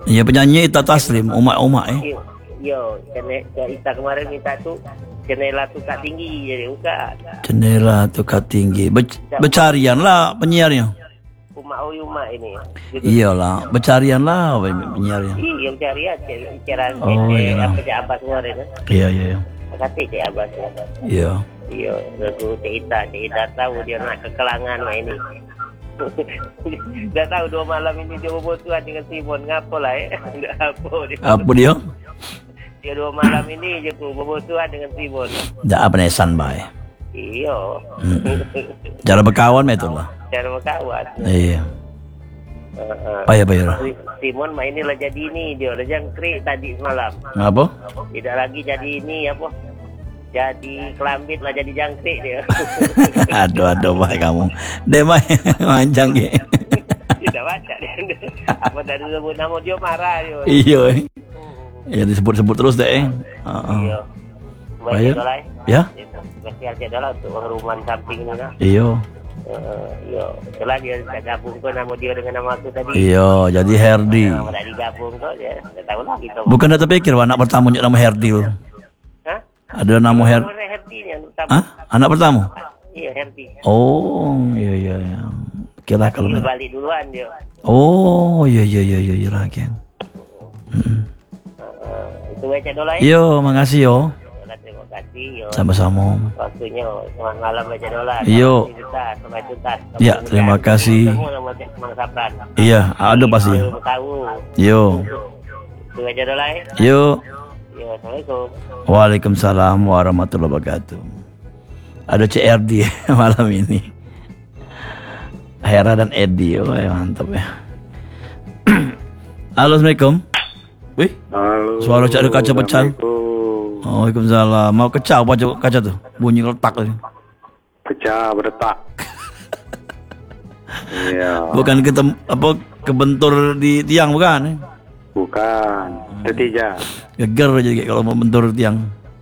Iya, penyanyi Ita Taslim, Umak Yo, Ita kemarin minta tuh jendela tukar tinggi jadi buka. Jendela tukar tinggi. Becarian lah penyiarnya. Umak ini. Iyalah, becarian lah penyiarnya. Iya, becarian. Bicara apa Cik Abbas kemarin. Iya. Makasih Cik Abbas. Iya. Iya, lagu Cik Ita tahu dia nak kekelangan mah ini. Dah tahu 2 malam ini dia berbosuhan dengan Simon. Ngapalah Apa dia? Dia 2 malam ini je tu berbosuhan dengan Simon. Dah penesan bae. Iya. Cara berkawan itulah. Cara berkawan. Iya. Payah. Simon mah inilah jadi ini dia dah jangkrik tadi semalam. Apa? Tidak lagi jadi ini apa? Jadi kelambit lah jadi jangkrik dia. aduh baik kamu. Dia manjang ya. Tidak baca dia. Apa tadi sebut nama dia marah dia. Iya. Ya disebut-sebut terus deh. Iya. Baik. Ya. Spesial adalah untuk pengumuman samping ini lah. Iya. Iya. Setelah dia gabung ke nama dia dengan nama aku tadi. Iya, jadi Herdi. Kalau dah digabung tu dia tak tahu lah kita. Bukan dah terpikir anak pertama nama Herdi tu. Hah? Ada nama Herdi. Herdi ni pertama. Hah? Anak pertama? Iya, Herdi. Oh, iya. Kira kalau balik duluan dia. Oh, iya lagi. Itu baca dola ya. Yo, makasih yo. Terima kasih yo. Sama-sama. Waktunya selamat malam baca dola. Yo. Sampai tuntas. Ya, terima kasih. Iya, ada pasti. Yo. Itu baca dola ya. Yo. Yo, Assalamualaikum. Waalaikumsalam warahmatullahi wabarakatuh. Ada CRD malam ini. Hera dan Edi, mantap ya. Halo, Assalamualaikum. Wih, halo. Suara cak ada kaca pecah. Waalaikumsalam. Mau kecah apa kaca tuh? Bunyi letak tadi. Pecah berdetak. Iya. Bukan kita kebentur di tiang bukan? Bukan. Ketiga. Geger aja kalau mau bentur tiang.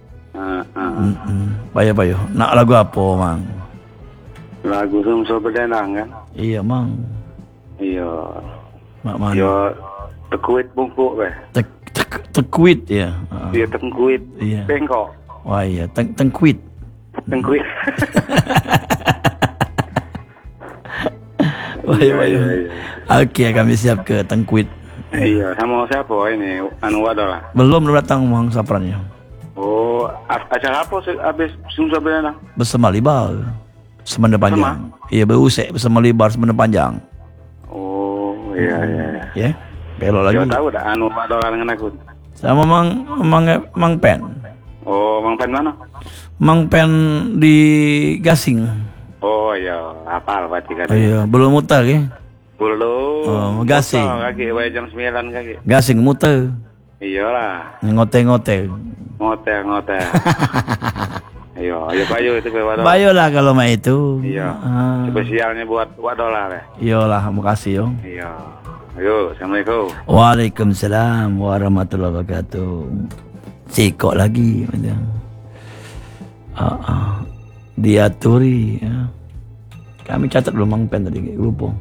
Payah. Nak lagu apa, Mang? Lagu Sumso Berdenang kan? Iya, Mang. Iya. Mak mana? Iya. Tekuit bungkuk weh. Tekuit ya. Iya tengkuit. Iya. Bengkok. Wah iya, tengkuit. Tengkuit. Baik. Oke, kami siap ke tengkuit. Iya, sama siapa ini? Anu Wadola. Belum datang Mang Saprannya. Oh, acara apa habis Sumso Berdenang? Bersama Libal. Semana panjang. Iya, berusek bersama Libar semana panjang. Oh, iya. Ya. Belok lagi. Yo tahu dah anu Wadola dengan aku. Sama Mang Pen. Oh, Mang Pen mana? Mang Pen di Gasing. Oh iya, hafal berarti kan. Iya, belum muter ya. Belum. Gasing. Kaki jam 9 kaki. Gasing muter. Iyalah. Ngote-ngote. Ngotel. Iya, Bayu itu buat dolar. Bayu lah kalau mah itu. Iya. Spesialnya buat dolar ya. Iyalah, makasih yo. Iya. Ayo, Assalamualaikum. Waalaikumsalam warahmatullahi wabarakatuh. Sikok lagi macam. Diaturi ya. Kami catat dulu Mang Pen tadi lupa.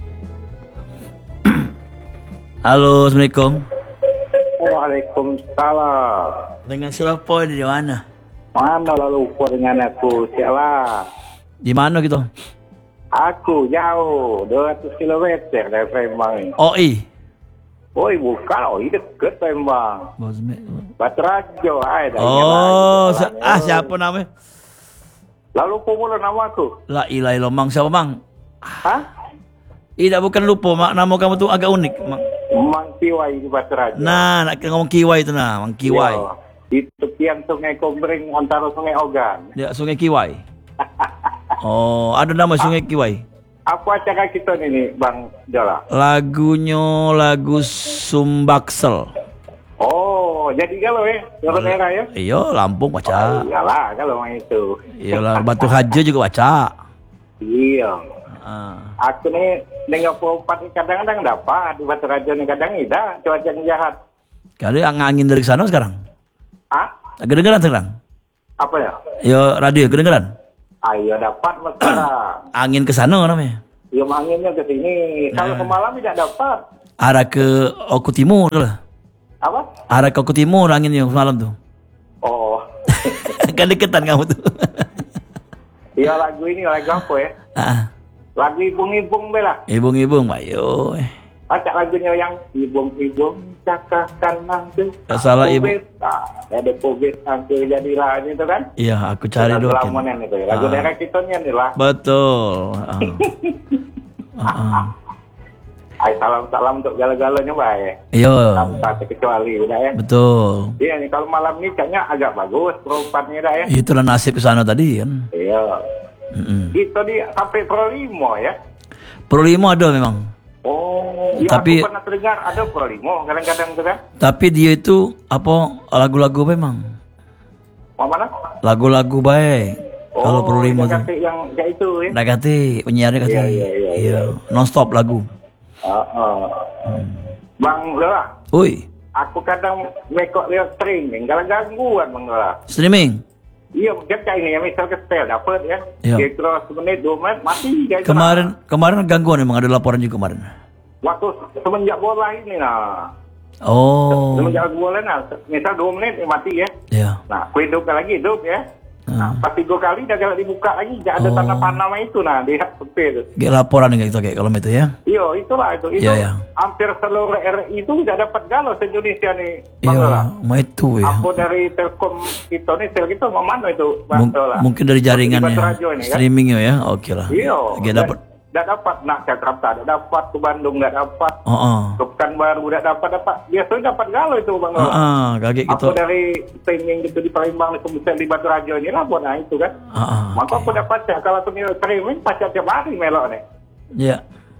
Halo, Assalamualaikum. Waalaikumsalam. Dengan siapa di mana? Mana lalu lupa dengan aku siapa? Di mana gitu? Aku jauh 200 km dari Palembang. OI. Oi bukan, deket Palembang. Batrajo ada. Oh, siapa namanya? Lalu pula nama aku. La ilaha illallah, Mang siapa Mang? Hah? Tidak, bukan lupa Mak, nama kamu tuh agak unik Mang. Mang Kiwai di Batrajo. Nah, nak ngomong Kiwai itu nah, Mang Kiwai. Yo, di tepian Sungai Kombreng antara Sungai Ogan. Dia Sungai Kiwai. Oh, ada nama Sungai Kiwai. Apa acara kita ini, Bang Jola? Lagu Sumbaksel. Oh, jadi kalau kalau daerah ya? Iya, Lampung baca. Iyalah, kalau yang itu. Iyalah, Batu Haji juga baca. Iya. Aku nih nengok Pempat kadang-kadang dapat di Batu Raja nih kadang tidak cuaca jahat. Kali angin dari sana sekarang. Kedengeran sekarang? Apa ya? Yo radio kedengeran? Ayo dapat sekarang. Angin ke sana namanya. Yo anginnya ke sini. Kalau ke malam tidak dapat. arah ke Oku Timur tu lah. Apa? Arah ke Oku Timur angin yang semalam tu. Oh. Kan deketan kamu tu. Iya lagu ini lagu apa ya? Lagu ibung-ibung bela. Ibung-ibung, bayo. Acak lagunya yang ibung-ibung cakapkan nanti. Tak salah ibu. Ada COVID nanti jadilah itu kan? Iya, aku cari dulu. Lamunan itu. Lagu daerah kita ni lah. Betul. Ay, salam-salam untuk gala-galanya baik. Iya. Tanpa terkecuali udah ya. Betul. Iya nih kalau malam ni kayaknya agak bagus perompatnya dah ya. Itulah nasib ke sana tadi kan. Iya. Itu di sampai Pro 5 ya. Pro 5 ada memang. Oh, ya tapi aku pernah terdengar ada Pro 5 kadang-kadang tu kan. Tapi dia itu apa lagu-lagu memang. Mana? Lagu-lagu baik. Kalau Pro 5 tu. Yang kayak itu ya. Dah kata penyiarnya kata. Iya. Non stop lagu. Bang Lola. Oi. Aku kadang mekok dia streaming, kalau gangguan Bang Lola. Streaming. Iya, macam ini ya, misal ke setel dapat ya. Iya. Dia cross menit 2 menit mati dia. Kemarin gangguan memang ada laporan juga kemarin. Waktu semenjak bola ini nah. Oh. Semenjak bola nah, misal 2 menit mati ya. Iya. Nah, aku hidupkan lagi hidup ya. Nah, pas 3 kali dah kalau dibuka lagi, tak ada tanda panama itu nah di HP itu. Kayak laporan gitu kayak kalau itu ya. Iya, itulah itu. Itu hampir seluruh RI itu tidak dapat galau se-Indonesia nih, Bang Lola. Mau itu ya. Aku dari Telkom kita nih, sel kita mau mana itu, Bang Lola? Mungkin dari jaringannya. Streaming ya. Oke lah. Iya. Dia dapat. Tidak dapat nak Jakarta, tidak dapat ke Bandung, tidak dapat. Ke Pekanbaru tidak dapat. Biasanya dapat galau itu Bang Lola. Kaget gitu. Aku dari streaming gitu di Palembang, di Batu Rajo ini lah buat itu kan. Maka aku dapat kalau tu streaming pacar tiap hari melok nih. Iya.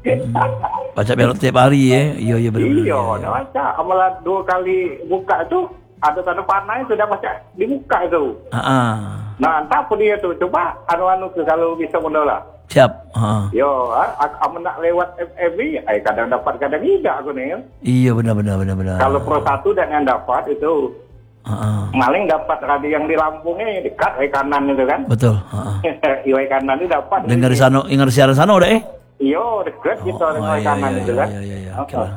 Baca melok tiap hari ya. Iya benar. Iya, dah baca. Amalan 2 kali buka itu ada tanda panah itu dah baca dibuka itu. Nah, entah apa dia tu. Coba anu tu kalau bisa mendola. Siap. Yo, aku nak lewat FB, kadang dapat kadang tidak aku nih. Iya benar. Kalau Pro 1 dan yang dapat itu. Maling dapat radio yang di Lampung ini dekat kanan itu kan. Betul. Iya kanan itu dapat. Dengar siaran sana udah Iya dekat gitu dengan kanan itu kan. Iya.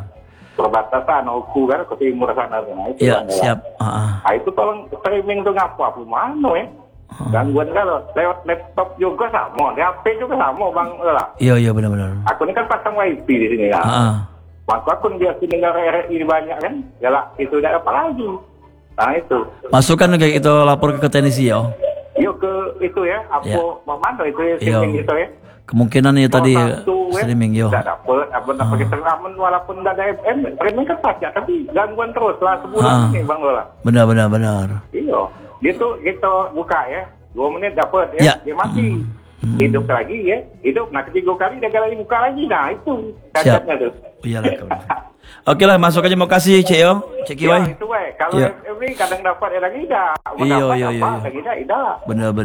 Perbatasan Oku kan ke timur sana tuh. Nah, itu iya siap. Itu tolong streaming tuh ngapa mana ya? Gangguan kalau lewat laptop juga sama, di HP juga sama Bang Lola. Iya benar. Aku ini kan pasang wifi di sini kan. Maka aku biasa dengar RRI banyak kan, ya lah itu tidak apa lagi. Nah itu. Masukkan kayak itu lapor ke teknisi ya. Iya ke itu ya, apa mana itu ya streaming itu ya. Kemungkinan ya tadi streaming yo. Tidak dapat, apa pakai terangan walaupun tidak ada FM, streaming kan pajak tapi gangguan terus lah sebulan ini Bang Lola. Benar. Iya. Gitu kita buka ya 2 menit dapat ya. Dia mati hidup lagi ya hidup nah 3 kali dia lagi buka lagi nah itu cacatnya tuh. Iyalah. Oke lah masuk aja mau kasih Cek yo Cek Kiwai. Itu kalau FB kadang dapat lagi dah. Iya. Lagi dah. Benar.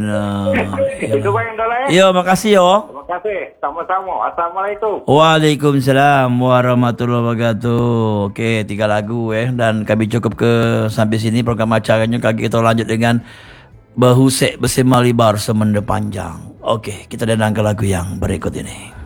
Itu yang dola ya. Iya makasih yo. Terima kasih sama-sama. Assalamualaikum. Waalaikumsalam warahmatullahi wabarakatuh. Oke 3 lagu dan kami cukup ke sampai sini program acaranya. Kali kita lanjut dengan Bahusek bersama Libar Semenda Panjang. Oke kita dengarkan lagu yang berikut ini.